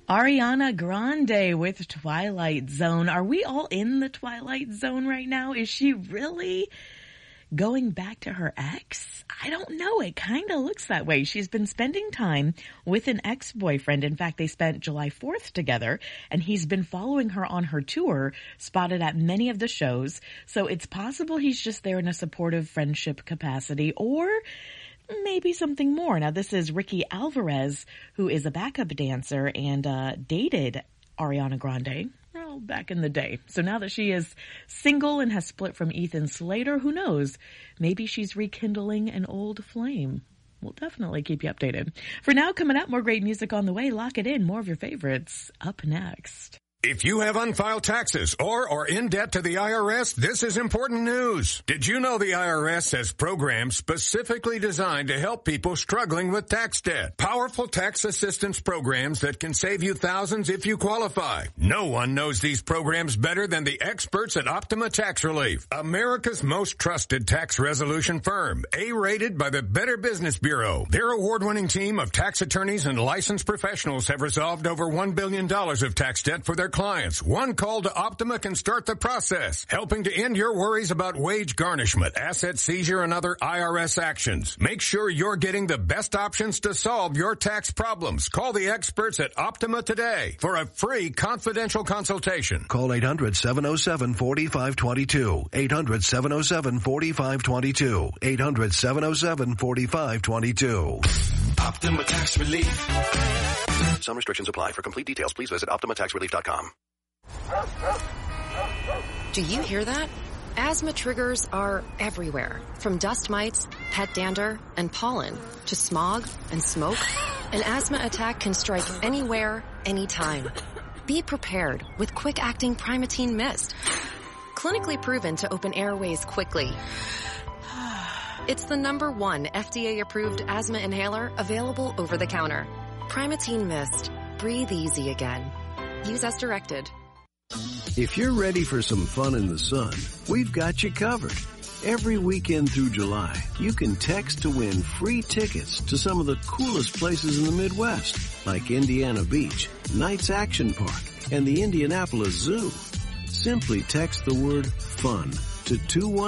Ariana Grande with Twilight Zone. Are we all in the Twilight Zone right now? Is she really going back to her ex? I don't know. It kind of looks that way. She's been spending time with an ex-boyfriend. In fact, they spent July 4th together, and he's been following her on her tour, spotted at many of the shows. So it's possible he's just there in a supportive friendship capacity, or maybe something more. Now, this is Ricky Alvarez, who is a backup dancer and dated Ariana Grande back in the day. So now that she is single and has split from Ethan Slater, who knows? Maybe she's rekindling an old flame. We'll definitely keep you updated. For now, coming up, more great music on the way. Lock it in. More of your favorites up next. If you have unfiled taxes or are in debt to the IRS, this is important news. Did you know the IRS has programs specifically designed to help people struggling with tax debt? Powerful tax assistance programs that can save you thousands if you qualify. No one knows these programs better than the experts at Optima Tax Relief, America's most trusted tax resolution firm, A-rated by the Better Business Bureau. Their award-winning team of tax attorneys and licensed professionals have resolved over $1 billion of tax debt for their clients. One call to Optima can start the process, helping to end your worries about wage garnishment, asset seizure, and other IRS actions. Make sure you're getting the best options to solve your tax problems. Call the experts at Optima today for a free confidential consultation. Call 800-707-4522. 800-707-4522. 800-707-4522. Optima Tax Relief. Some restrictions apply. For complete details, please visit OptimaTaxRelief.com. Do you hear that? Asthma triggers are everywhere, from dust mites, pet dander, and pollen, to smog and smoke. An asthma attack can strike anywhere, anytime. Be prepared with quick-acting Primatene Mist. Clinically proven to open airways quickly. It's the #1 FDA-approved asthma inhaler available over the counter. Primatene Mist. Breathe easy again. Use as directed. If you're ready for some fun in the sun, we've got you covered. Every weekend through July, you can text to win free tickets to some of the coolest places in the Midwest, like Indiana Beach, Knights Action Park, and the Indianapolis Zoo. Simply text the word FUN to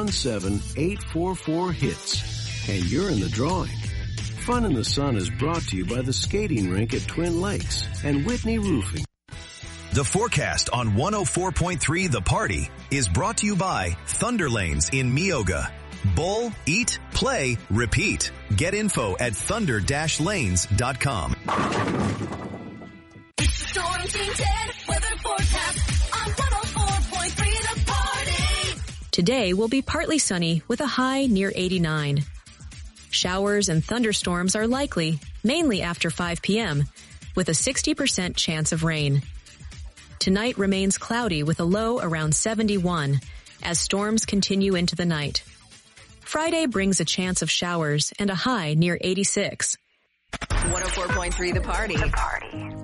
217-844-HITS, and you're in the drawing. Fun in the Sun is brought to you by the skating rink at Twin Lakes and Whitney Roofing. The forecast on 104.3 The Party is brought to you by Thunder Lanes in Meoga. Bowl, eat, play, repeat. Get info at thunder-lanes.com. It's the Storm Team 10 weather forecast on 104.3 The Party. Today will be partly sunny with a high near 89. Showers and thunderstorms are likely, mainly after 5 p.m., with a 60% chance of rain. Tonight remains cloudy with a low around 71 as storms continue into the night. Friday brings a chance of showers and a high near 86. 104.3 The Party.